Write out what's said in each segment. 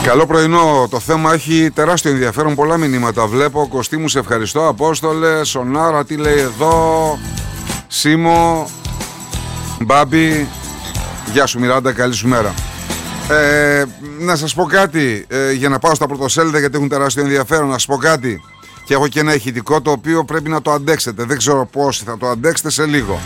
Καλό πρωινό. Το θέμα έχει τεράστιο ενδιαφέρον. Πολλά μηνύματα βλέπω. Κωστή μου, σε ευχαριστώ. Απόστολε, Σονάρα, τι λέει εδώ. Σίμω, Μπάμπη. Γεια σου Μιράντα, καλή σου μέρα. Να σας πω κάτι, για να πάω στα πρωτοσέλιδα, γιατί έχουν τεράστιο ενδιαφέρον. Να σας πω κάτι. Και έχω και ένα ηχητικό το οποίο πρέπει να το αντέξετε. Δεν ξέρω πόσοι θα το αντέξετε σε λίγο.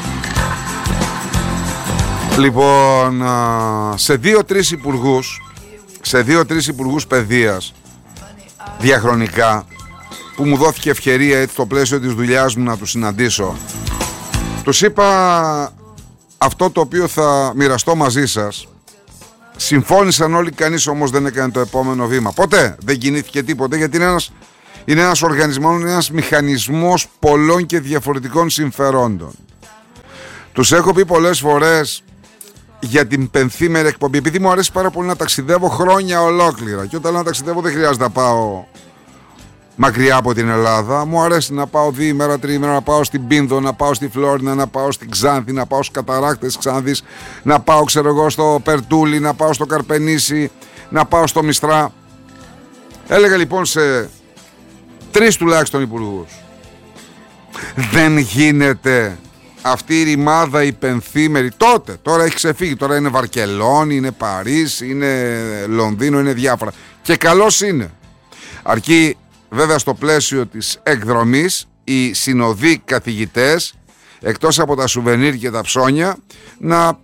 Λοιπόν, σε 2-3 υπουργούς παιδείας διαχρονικά, που μου δόθηκε ευκαιρία έτσι στο πλαίσιο της δουλειάς μου να τους συναντήσω, τους είπα αυτό το οποίο θα μοιραστώ μαζί σας. Συμφώνησαν όλοι, κανείς όμως δεν έκανε το επόμενο βήμα. Ποτέ δεν κινήθηκε τίποτε, γιατί είναι ένας οργανισμός, είναι ένας μηχανισμός πολλών και διαφορετικών συμφερόντων. Τους έχω πει πολλές φορές για την πενθήμερη εκπομπή, επειδή μου αρέσει πάρα πολύ να ταξιδεύω χρόνια ολόκληρα, και όταν λέω να ταξιδεύω δεν χρειάζεται να πάω μακριά από την Ελλάδα. Μου αρέσει να πάω διήμερα, τριήμερα, να πάω στην Πίνδο, να πάω στη Φλόρινα, να πάω στην Ξάνθη, να πάω στους καταράκτες Ξάνθης, να πάω στο Περτούλι, να πάω στο Καρπενήσι, να πάω στο Μιστρά. Έλεγα λοιπόν σε 3 τουλάχιστον υπουργούς, δεν γίνεται αυτή η ρημάδα η πενθήμερη τότε. Τώρα έχει ξεφύγει, τώρα είναι Βαρκελόνη, είναι Παρίσι, είναι Λονδίνο, είναι διάφορα. Και καλώς είναι. Αρκεί βέβαια στο πλαίσιο της εκδρομής οι συνοδοί καθηγητές, εκτός από τα σουβενίρ και τα ψώνια, να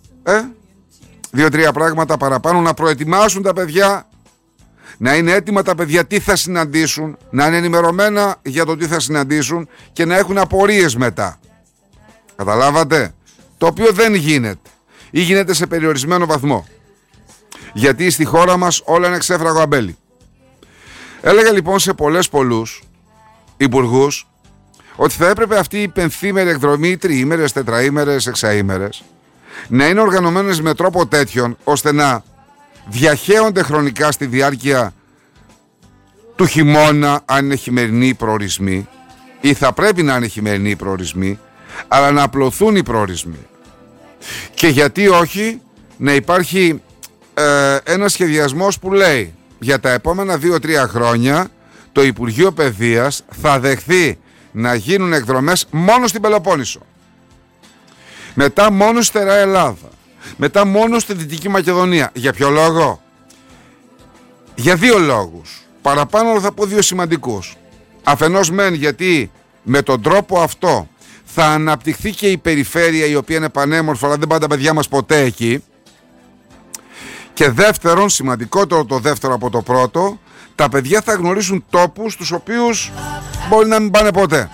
2-3 πράγματα παραπάνω, να προετοιμάσουν τα παιδιά, να είναι έτοιμα τα παιδιά τι θα συναντήσουν, να είναι ενημερωμένα για το τι θα συναντήσουν και να έχουν απορίες μετά. Καταλάβατε? Το οποίο δεν γίνεται ή γίνεται σε περιορισμένο βαθμό, γιατί στη χώρα μας όλα είναι ξέφραγο αμπέλι. Έλεγα λοιπόν σε πολλούς υπουργούς ότι θα έπρεπε αυτή η πενθήμερη εκδρομή, τριήμερες, τετραήμερες, εξαήμερες, να είναι οργανωμένες με τρόπο τέτοιον ώστε να διαχέονται χρονικά στη διάρκεια του χειμώνα, αν είναι χειμερινοί προορισμοί, ή θα πρέπει να είναι χειμερινοί προορισμοί, αλλά να απλωθούν οι προορισμοί. Και γιατί όχι να υπάρχει ένας σχεδιασμός που λέει για τα επόμενα 2-3 χρόνια το Υπουργείο Παιδείας θα δεχθεί να γίνουν εκδρομές μόνο στην Πελοπόννησο, μετά μόνο στη Στερεά Ελλάδα, μετά μόνο στη Δυτική Μακεδονία. Για ποιο λόγο? Για 2 λόγους. Παραπάνω θα πω 2 σημαντικούς. Αφενός μεν γιατί με τον τρόπο αυτό θα αναπτυχθεί και η περιφέρεια, η οποία είναι πανέμορφη, αλλά δεν πάνε τα παιδιά μας ποτέ εκεί. Και δεύτερον, σημαντικότερο το δεύτερο από το πρώτο, τα παιδιά θα γνωρίσουν τόπους τους οποίους μπορεί να μην πάνε ποτέ.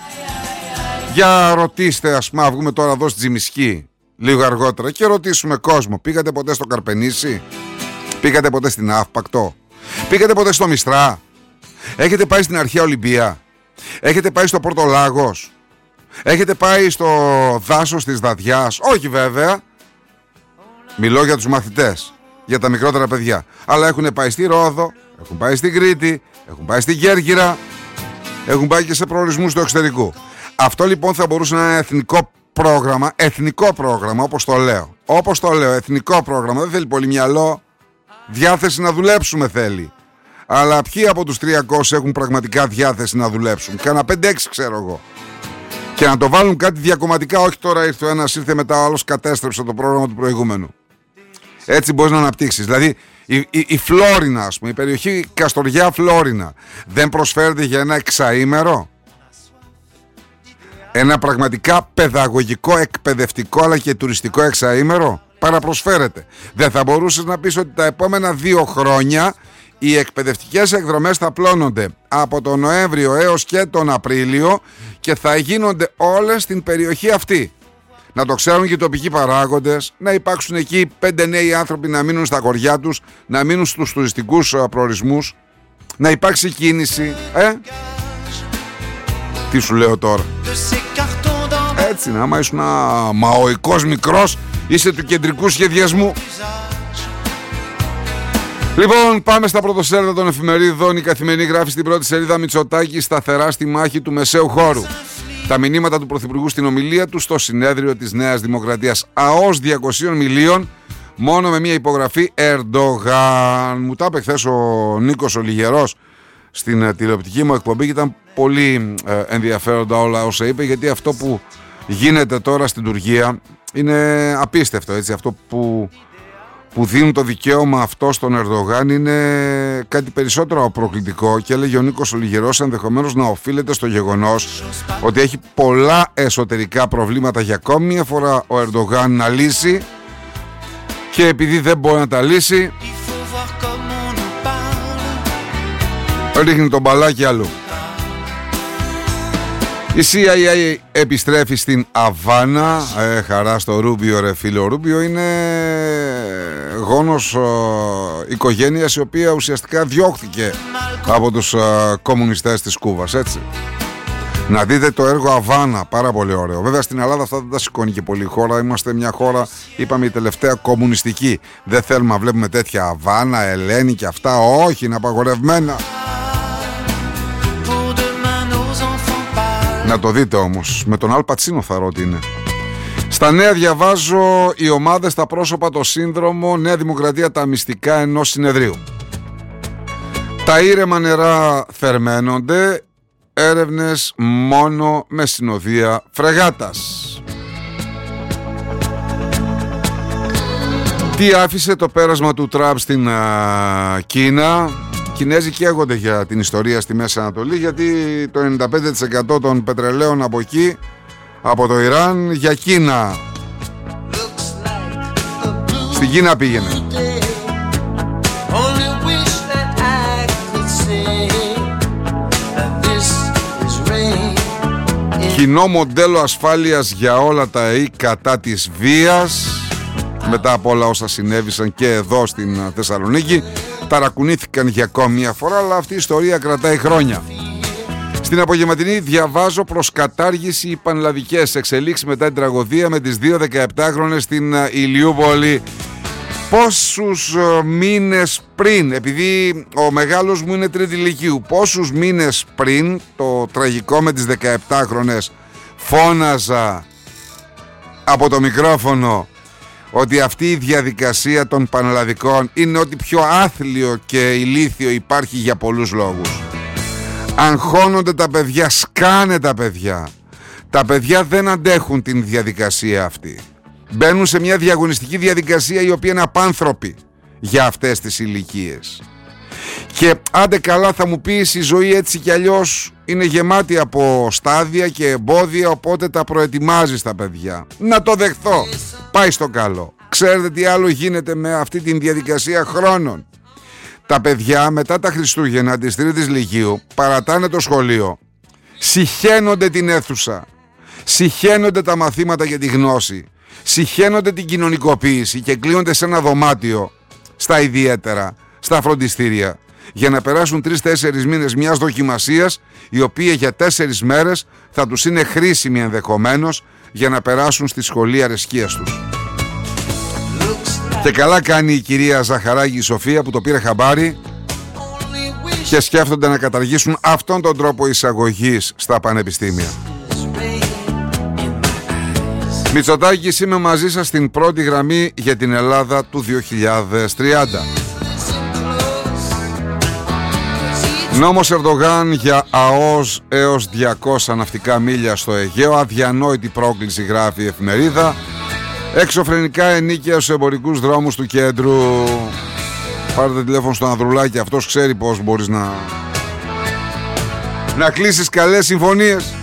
Για ρωτήστε, ας πούμε, βγούμε τώρα εδώ στη Τζιμισκή λίγο αργότερα και ρωτήσουμε κόσμο, πήγατε ποτέ στο Καρπενήσι, πήγατε ποτέ στην Αύπακτο, πήγατε ποτέ στο Μιστρά, έχετε πάει στην Αρχαία Ολυμπία, έχετε πάει στο Πορτολάγος, έχετε πάει στο δάσος της Δαδιάς? Όχι βέβαια, μιλώ για τους μαθητές, για τα μικρότερα παιδιά, αλλά έχουν πάει στη Ρόδο, έχουν πάει στην Κρήτη, έχουν πάει στην Κέρκυρα, έχουν πάει και σε προορισμούς του εξωτερικού. Αυτό λοιπόν θα μπορούσε να είναι εθνικό πρόγραμμα, όπως το λέω. Όπως το λέω, εθνικό πρόγραμμα. Δεν θέλει πολύ μυαλό, διάθεση να δουλέψουμε θέλει. Αλλά ποιοι από τους 300 έχουν πραγματικά διάθεση να δουλέψουν? Κάνα 5-6 ξέρω εγώ. Και να το βάλουν κάτι διακομματικά, όχι τώρα ήρθε ο ένας, ήρθε μετά ο άλλος, κατέστρεψε το πρόγραμμα του προηγούμενου. Έτσι μπορείς να αναπτύξεις. Δηλαδή η Φλόρινα, ας πούμε, η περιοχή Καστοριά Φλόρινα, δεν προσφέρεται για ένα εξαήμερο? Ένα πραγματικά παιδαγωγικό, εκπαιδευτικό αλλά και τουριστικό εξαήμερο? Παραπροσφέρεται. Δεν θα μπορούσες να πεις ότι τα επόμενα 2 χρόνια οι εκπαιδευτικές εκδρομές θα πλώνονται από τον Νοέμβριο έως και τον Απρίλιο και θα γίνονται όλες στην περιοχή αυτή? Να το ξέρουν και οι τοπικοί παράγοντες, να υπάρξουν εκεί 5 νέοι άνθρωποι να μείνουν στα χωριά τους, να μείνουν στους τουριστικούς προορισμούς, να υπάρξει κίνηση. Τι σου λέω τώρα? Έτσι, άμα ήσουν μαοϊκός μικρός, είσαι του κεντρικού σχεδιασμού. Λοιπόν, πάμε στα πρωτοσέλιδα των εφημερίδων. Η Καθημερινή γράφει στην πρώτη σελίδα: Μητσοτάκη σταθερά στη μάχη του μεσαίου χώρου. Τα μηνύματα του Πρωθυπουργού στην ομιλία του στο συνέδριο της Νέας Δημοκρατίας. ΑΟΣ 200 μιλίων μόνο με μια υπογραφή Ερντογάν. Μου τα είπε χθες ο Νίκος ο Λιγερός στην τηλεοπτική μου εκπομπή και ήταν πολύ ενδιαφέροντα όλα όσα είπε, γιατί αυτό που γίνεται τώρα στην Τουρκία είναι απίστευτο, έτσι. Αυτό που δίνουν το δικαίωμα αυτό στον Ερντογάν είναι κάτι περισσότερο προκλητικό, και έλεγε ο Νίκος ο Λιγερός ενδεχομένως να οφείλεται στο γεγονός ότι έχει πολλά εσωτερικά προβλήματα για ακόμη μια φορά ο Ερντογάν να λύσει, και επειδή δεν μπορεί να τα λύσει ρίχνει τον μπαλάκι αλλού. Η CIA επιστρέφει στην Αβάνα. Χαρά στο Ρούμπιο, ρε φίλο. Ο Ρούμπιο είναι γόνος οικογένειας η οποία ουσιαστικά διώχθηκε από τους κομμουνιστές της Κούβας, έτσι. Να δείτε το έργο Αβάνα, πάρα πολύ ωραίο. Βέβαια στην Ελλάδα αυτά δεν τα σηκώνει και πολύ η χώρα. Είμαστε μια χώρα, είπαμε, η τελευταία κομμουνιστική. Δεν θέλουμε να βλέπουμε τέτοια Αβάνα, Ελένη και αυτά. Όχι, είναι απαγορευμένα. Να το δείτε όμως, με τον Αλ Πατσίνο θα ρω ότι είναι. Στα νέα διαβάζω, οι ομάδες, τα πρόσωπα, το σύνδρομο, Νέα Δημοκρατία, τα μυστικά ενός συνεδρίου. Τα ήρεμα νερά θερμαίνονται, έρευνες μόνο με συνοδεία φρεγάτας. Τι άφησε το πέρασμα του Τραμπ στην Κίνα? Οι Κινέζοι καίγονται για την ιστορία στη Μέση Ανατολή, γιατί το 95% των πετρελαίων από εκεί, από το Ιράν, για Κίνα. Στην Κίνα πήγαινε. Κοινό μοντέλο ασφάλειας για όλα τα κατά της βίας. Μετά από όλα όσα συνέβησαν και εδώ στην Θεσσαλονίκη, ταρακουνήθηκαν για ακόμη μια φορά, αλλά αυτή η ιστορία κρατάει χρόνια. Στην απογευματινή διαβάζω, προς κατάργηση οι πανελλαδικές εξελίξεις μετά την τραγωδία με τις δύο 17χρονες στην Ηλιούπολη. Πόσους μήνες πριν, επειδή ο μεγάλος μου είναι τρίτη λυκείου, πόσους μήνες πριν το τραγικό με τις 17χρονες φώναζα από το μικρόφωνο ότι αυτή η διαδικασία των πανελλαδικών είναι ό,τι πιο άθλιο και ηλίθιο υπάρχει για πολλούς λόγους. Αγχώνονται τα παιδιά, σκάνε τα παιδιά. Τα παιδιά δεν αντέχουν την διαδικασία αυτή. Μπαίνουν σε μια διαγωνιστική διαδικασία η οποία είναι απάνθρωπη για αυτές τις ηλικίες. Και άντε καλά θα μου πεις, η ζωή έτσι κι αλλιώς είναι γεμάτη από στάδια και εμπόδια, οπότε τα προετοιμάζεις τα παιδιά. Να το δεχθώ, πάει στο καλό. Ξέρετε τι άλλο γίνεται με αυτή τη διαδικασία χρόνων? Τα παιδιά μετά τα Χριστούγεννα της τρίτης λυκείου παρατάνε το σχολείο, συχαίνονται την αίθουσα, συχαίνονται τα μαθήματα για τη γνώση, συχαίνονται την κοινωνικοποίηση και κλείονται σε ένα δωμάτιο, στα ιδιαίτερα, στα φροντιστήρια, για να περάσουν 3-4 μήνες μιας δοκιμασίας, η οποία για 4 μέρες θα τους είναι χρήσιμη ενδεχομένως για να περάσουν στη σχολή αρεσκίας τους. Και καλά κάνει η κυρία Ζαχαράκη η Σοφία που το πήρε χαμπάρι και σκέφτονται να καταργήσουν αυτόν τον τρόπο εισαγωγής στα πανεπιστήμια. Μητσοτάκης, είμαι μαζί σας στην πρώτη γραμμή για την Ελλάδα του 2030. Νόμος Ερντογάν για ΑΟΣ έως 200 ναυτικά μίλια στο Αιγαίο. Αδιανόητη πρόκληση, γράφει η εφημερίδα. Εξωφρενικά ενίκαια στους εμπορικούς δρόμους του κέντρου. Πάρτε τηλέφωνο στον Ανδρουλάκη, αυτός ξέρει πώς μπορείς να κλείσεις καλές συμφωνίες.